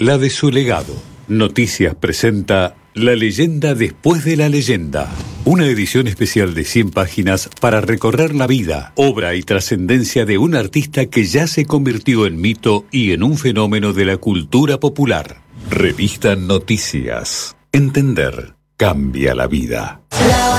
la de su legado. Noticias presenta La leyenda después de la leyenda. Una edición especial de 100 páginas para recorrer la vida, obra y trascendencia de un artista que ya se convirtió en mito y en un fenómeno de la cultura popular. Revista Noticias. Entender cambia la vida.